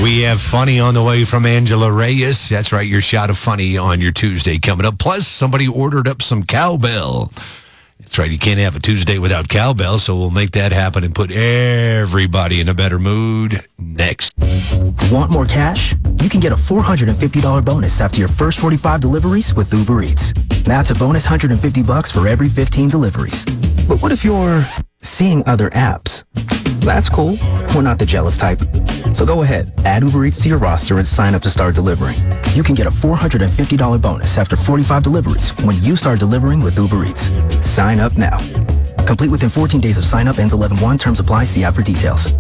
We have funny on the way from Angela Reyes. That's right, your shot of funny on your Tuesday coming up. Plus, somebody ordered up some cowbell. That's right, you can't have a Tuesday without cowbell, so we'll make that happen and put everybody in a better mood next. Want more cash? You can get a $450 bonus after your first 45 deliveries with Uber Eats. That's a bonus $150 for every 15 deliveries. But what if you're seeing other apps? That's cool. We're not the jealous type. So go ahead, add Uber Eats to your roster and sign up to start delivering. You can get a $450 bonus after 45 deliveries when you start delivering with Uber Eats. Sign up now. Complete within 14 days of sign up. Ends 11/1. Terms apply. See app for details.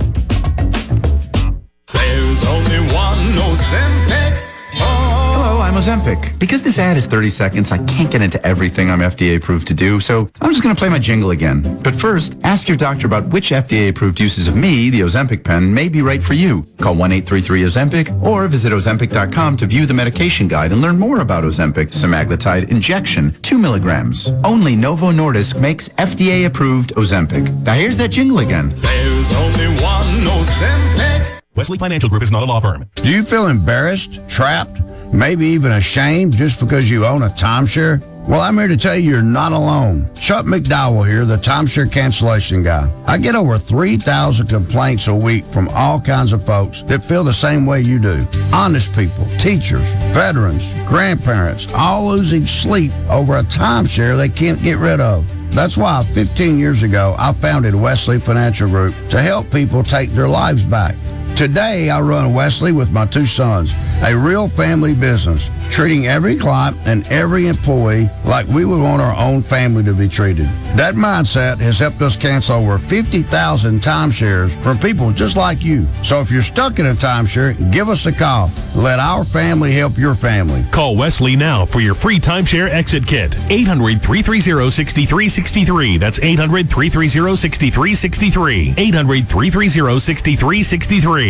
There's only one Ozempic. Hello, I'm Ozempic. Because this ad is 30 seconds, I can't get into everything I'm FDA approved to do, so I'm just going to play my jingle again. But first, ask your doctor about which FDA approved uses of me, the Ozempic pen, may be right for you. Call 1-833-OZEMPIC or visit Ozempic.com to view the medication guide and learn more about Ozempic semaglutide injection, 2 milligrams. Only Novo Nordisk makes FDA approved Ozempic. Now here's that jingle again. There's only one Ozempic. Wesley Financial Group is not a law firm. Do you feel embarrassed, trapped, maybe even ashamed just because you own a timeshare? Well, I'm here to tell you you're not alone. Chuck McDowell here, the timeshare cancellation guy. I get over 3,000 complaints a week from all kinds of folks that feel the same way you do. Honest people, teachers, veterans, grandparents, all losing sleep over a timeshare they can't get rid of. That's why 15 years ago, I founded Wesley Financial Group to help people take their lives back. Today, I run Wesley with my 2 sons, a real family business, treating every client and every employee like we would want our own family to be treated. That mindset has helped us cancel over 50,000 timeshares from people just like you. So if you're stuck in a timeshare, give us a call. Let our family help your family. Call Wesley now for your free timeshare exit kit. 800-330-6363. That's 800-330-6363. 800-330-6363.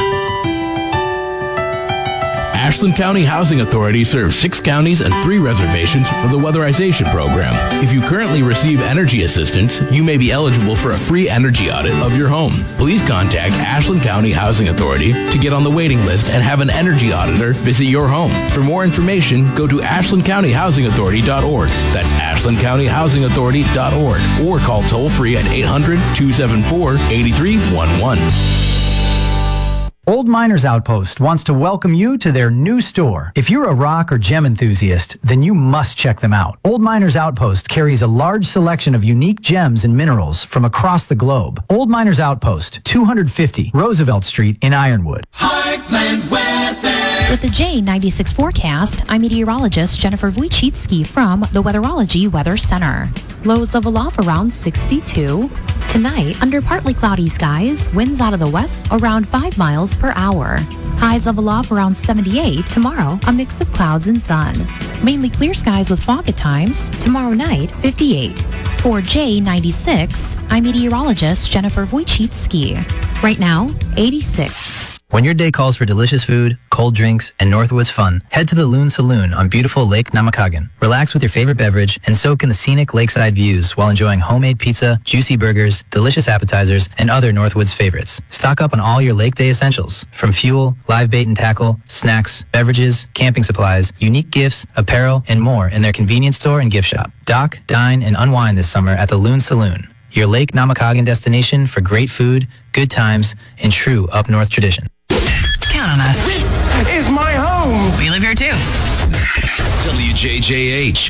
Ashland County Housing Authority serves 6 counties and 3 reservations for the weatherization program. If you currently receive energy assistance, you may be eligible for a free energy audit of your home. Please contact Ashland County Housing Authority to get on the waiting list and have an energy auditor visit your home. For more information, go to ashlandcountyhousingauthority.org. That's ashlandcountyhousingauthority.org. Or call toll-free at 800-274-8311. Old Miners Outpost wants to welcome you to their new store. If you're a rock or gem enthusiast, then you must check them out. Old Miners Outpost carries a large selection of unique gems and minerals from across the globe. Old Miners Outpost, 250 Roosevelt Street in Ironwood. Heartland Weather. With the J96 forecast, I'm meteorologist Jennifer Wojcicki from the Weatherology Weather Center. Lows level off around 62. Tonight, under partly cloudy skies, winds out of the west around 5 miles per hour. Highs level off around 78. Tomorrow, a mix of clouds and sun. Mainly clear skies with fog at times. Tomorrow night, 58. For J96, I'm meteorologist Jennifer Wojcicki. Right now, 86. When your day calls for delicious food, cold drinks, and Northwoods fun, head to the Loon Saloon on beautiful Lake Namakagon. Relax with your favorite beverage and soak in the scenic lakeside views while enjoying homemade pizza, juicy burgers, delicious appetizers, and other Northwoods favorites. Stock up on all your lake day essentials, from fuel, live bait and tackle, snacks, beverages, camping supplies, unique gifts, apparel, and more in their convenience store and gift shop. Dock, dine, and unwind this summer at the Loon Saloon, your Lake Namakagon destination for great food, good times, and true up-north tradition. Count on us. This is my home. We live here too. WJJH.